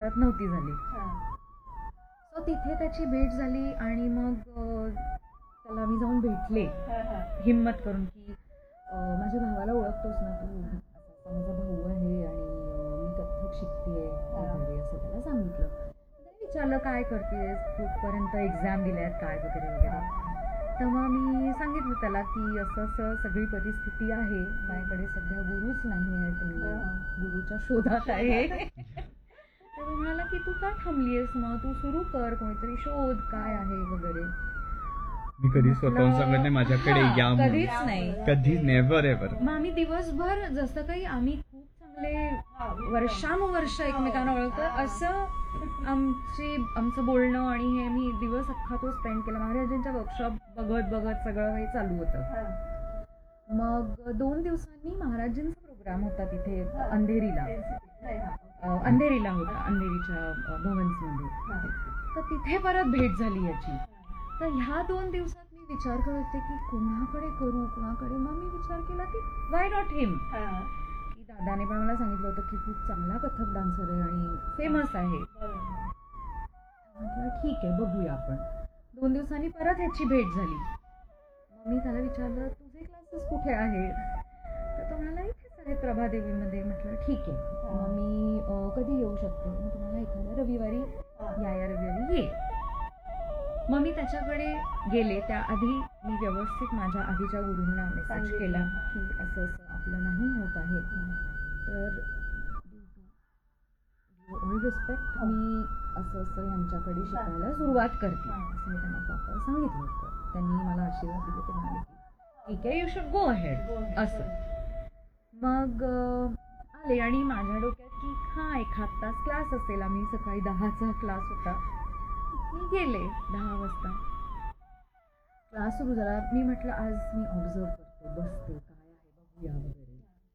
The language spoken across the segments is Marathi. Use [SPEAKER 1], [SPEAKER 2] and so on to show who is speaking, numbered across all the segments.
[SPEAKER 1] परत नव्हती झाली. सो तिथे त्याची भेट झाली आणि मग त्याला मी जाऊन भेटले हिम्मत करून की माझ्या भावाला ओळखतोस ना तू, माझा भाऊ आहे आणि मी कथ्थक शिकतेय वगैरे असं त्याला सांगितलं. त्याने विचारलं काय करतेस, कुठपर्यंत एक्झाम दिल्यात काय वगैरे वगैरे. तेव्हा मी सांगितलं त्याला की असं असं सगळी परिस्थिती आहे, माझ्याकडे सध्या गुरुच नाही आहेत, मी गुरुच्या शोधात आहे. तर म्हणाला की तू का थांबलीयस, मग तू सुरू कर, कोणीतरी शोध काय आहे वगैरे.
[SPEAKER 2] मी कधी स्वतःहून सांगत नाही माझ्याकडे या,
[SPEAKER 1] कधीच नाही,
[SPEAKER 2] कधी नेव्हर एव्हर.
[SPEAKER 1] मग आम्ही दिवसभर जसं काही आम्ही खूप चांगले वर्षानुवर्ष एकमेकांना ओळखतो असं आमचं बोलणं आणि हे मी दिवस अख्खा तो स्पेंड केला. महाराजांच्या वर्कशॉप बघत बघत सगळं काही चालू होतं. मग 2 दिवसांनी महाराजांचा प्रोग्राम होता तिथे अंधेरीला होता, अंधेरीच्या भवन्समध्ये. तर तिथे परत भेट झाली याची. तर ह्या 2 दिवसात मी विचार करत होते की कोणाकडे करू कुणाकडे. मग मी विचार केला की वाय नॉट हिम. की दादाने पण मला सांगितलं होतं की खूप चांगला कथक डान्सर आहे आणि फेमस आहे. म्हटलं ठीक आहे बघूया आपण. 2 दिवसांनी परत ह्याची भेट झाली. मग मी त्याला विचारलं तुझे क्लासेस कुठे आहेत, तर तो म्हणाला इथेच आहेत प्रभादेवीमध्ये. म्हटलं ठीक आहे, मग मी कधी येऊ शकते. मग तुम्हाला एखाद्या रविवारी या रविवारी ये. मग मी त्याच्याकडे गेले. त्याआधी मी व्यवस्थित माझ्या आधीच्या गुरूंना मेसेज केला की असं असं आपलं नाही होत आहे, तर ऑल रिस्पेक्ट मी असं असं यांच्याकडे शिकायला सुरुवात करते असं मी त्यांना प्रॉपर सांगितलं होतं. त्यांनी मला आशीर्वाद दिले. ते म्हणाले की ठीक आहे यू शुड गो अहेड असं. मग आले आणि माझ्या डोक्यात की हा 1 तास क्लास असेल. आम्ही सकाळी 10चा क्लास होता. मी गेले 10 वाजता. क्लास सुरू झाला. मी म्हटलं आज मी ऑब्झर्व करते, बसते, काय आहे बघूया वगैरे.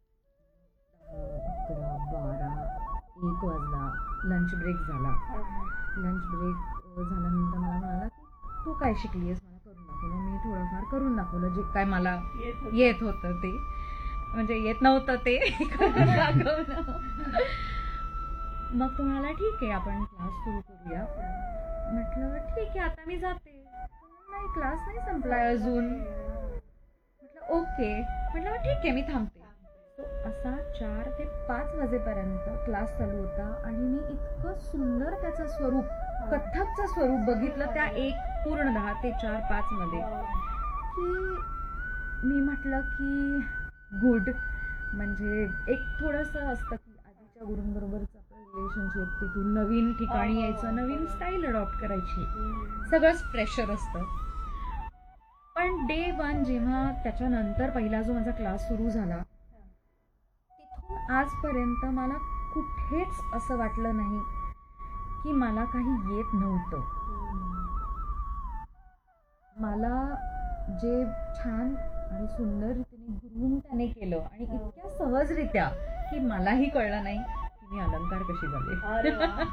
[SPEAKER 1] 10, 11, 12, 1 वाजला. लंच ब्रेक झाला. लंच ब्रेक झाल्यानंतर मला म्हणाला की तू काय शिकलीयस मला करून दाखव. मग मी थोडंफार करून दाखवलं जे काय मला येत होतं ते, म्हणजे येत नव्हतं ते करून दाखवलं. मग तो म्हणाला ठीक आहे आपण क्लास सुरू करूया. म्हटलं ठीक आहे आता मी जाते. नाही क्लास नाही संपलाय अजून. म्हटलं ओके. म्हटलं ठीक आहे मी थांबते. तो असा 4 ते 5 वाजेपर्यंत क्लास चालू होता आणि मी इतकं सुंदर त्याचं स्वरूप, कथ्थकचं स्वरूप बघितलं त्या पूर्ण 10 ते 4, 5 मध्ये की मी म्हटलं की गुड. म्हणजे एक थोडंसं असतं की आधीच्या गुरूंबरोबरच आपलं रिलेशनशिप, तिथून नवीन ठिकाणी यायचं, नवीन स्टाईल अडॉप्ट करायची, सगळंच प्रेशर असतं. पण डे 1 जेव्हा त्याच्यानंतर पहिला जो माझा क्लास सुरू झाला तिथून आजपर्यंत मला कुठेच असं वाटलं नाही की मला काही येत नव्हतं. मला जे छान आणि सुंदर रीतीने ग्रूम त्याने केलं आणि इतक्या सहजरित्या की मलाही कळलं नाही की मी अलंकार कशी झाले.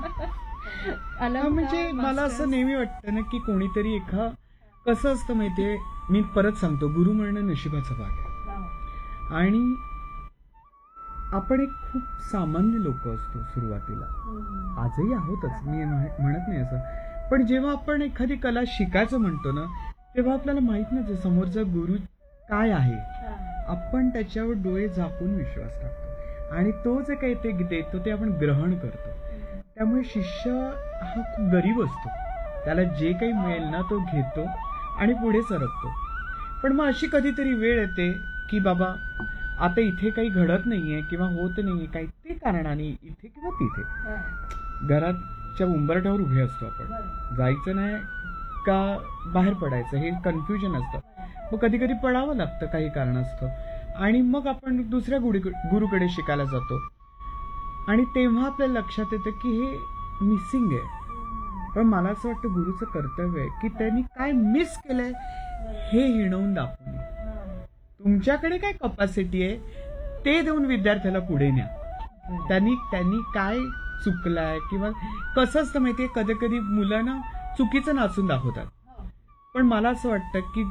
[SPEAKER 2] म्हणजे मला असं नेहमी वाटतं ना की कोणीतरी कसं असतं माहितीये, मी परत सांगतो, गुरु म्हणणं नशिबाचा भाग आहे. आणि आपण एक खूप सामान्य लोक असतो सुरुवातीला, आजही आहोतच, मी म्हणत नाही असं. पण जेव्हा आपण एखादी कला शिकायचं म्हणतो ना तेव्हा आपल्याला माहित नसतं समोरचा गुरु काय आहे. आपण त्याच्यावर डोळे झाकून विश्वास टाकतो आणि तो जे काही ते देतो ते आपण ग्रहण करतो. त्यामुळे शिष्य हा खूप गरीब असतो. त्याला जे काही मिळेल ना तो घेतो आणि पुढे सरकतो. पण मग अशी कधीतरी वेळ येते की बाबा आता इथे काही घडत नाहीये किंवा होत नाहीये काही ते कारणाने इथे किंवा तिथे, घराच्या उंबरठ्यावर उभे असतो आपण, जायचं नाही का बाहेर पडायचं हे कन्फ्युजन असतं. मग कधी कधी पडावं लागतं काही कारणास्तव आणि मग आपण दुसऱ्या गुरुकडे शिकायला जातो आणि तेव्हा आपल्या लक्षात येतं की हे मिसिंग आहे. पण मला असं वाटतं गुरुचं कर्तव्य आहे की त्यांनी काय मिस केलंय हे हिणवून दाखवून, तुमच्याकडे काय कपॅसिटी आहे ते देऊन विद्यार्थ्याला पुढे न्या. त्यांनी काय चुकलाय किंवा कसं असतं माहितीये, कधी कधी मुलं ना चुकीचं नाचून दाखवतात. पण मला असं वाटतं की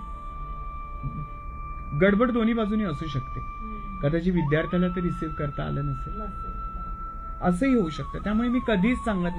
[SPEAKER 2] गडबड दोन्ही बाजूनी असू शकते. कदाचित विद्यार्थ्याला ते रिसीव्ह करता आलं नसेल, असंही होऊ शकतं. त्यामुळे मी कधीच सांगत नाही